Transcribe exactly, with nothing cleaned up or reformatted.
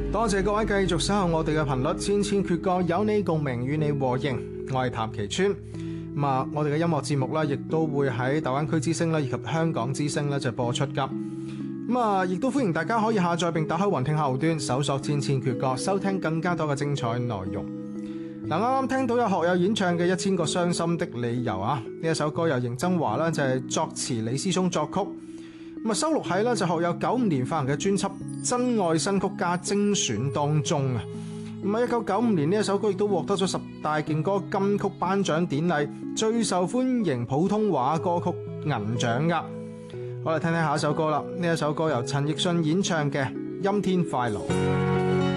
多謝各位繼續守候我哋嘅頻率，千千闕歌有你共鳴，與你和應。我係譚其川。咁啊，我哋嘅音樂節目咧，亦都會喺大灣區之聲咧，以及香港之聲咧就播出噶。咁啊，亦都歡迎大家可以下載並打開雲聽客戶端，搜索千千闕歌，收聽更加多嘅精彩內容。嗱，啱啱聽到有學友演唱嘅《一千個傷心的理由》啊，呢一首歌由邢曾華啦就係作詞，李思聰作曲。咁啊，收錄喺咧就學友九五年發行嘅專輯《真愛新曲家精選》當中啊。咁啊，一九九五年呢一首歌亦都獲得咗十大勁歌金曲頒獎典禮最受歡迎普通話歌曲銀獎噶。好啦，聽聽下一首歌啦。呢一首歌由陳奕迅演唱嘅《陰天快樂》。